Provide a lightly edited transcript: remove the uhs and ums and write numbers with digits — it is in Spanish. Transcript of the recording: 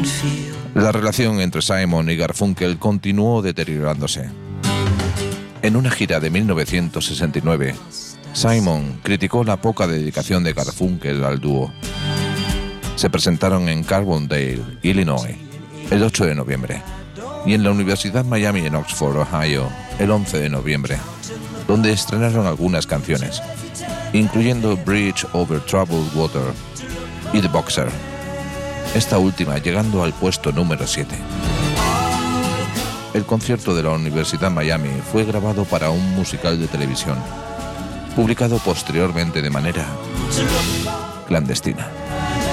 La relación entre Simon y Garfunkel continuó deteriorándose. En una gira de 1969, Simon criticó la poca dedicación de Garfunkel al dúo. Se presentaron en Carbondale, Illinois, el 8 de noviembre, y en la Universidad Miami en Oxford, Ohio, el 11 de noviembre, donde estrenaron algunas canciones, incluyendo Bridge Over Troubled Water y The Boxer, esta última llegando al puesto número 7. El concierto de la Universidad Miami fue grabado para un musical de televisión, publicado posteriormente de manera clandestina.